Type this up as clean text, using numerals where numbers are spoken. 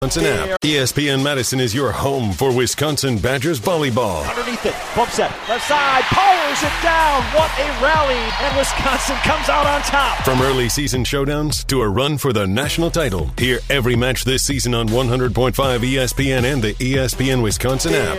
Wisconsin app. ESPN Madison is your home for Wisconsin Badgers volleyball. Underneath it, bump set, left side, powers it down. What a rally, and Wisconsin comes out on top. From early season showdowns to a run for the national title, hear every match this season on 100.5 ESPN and the ESPN Wisconsin app.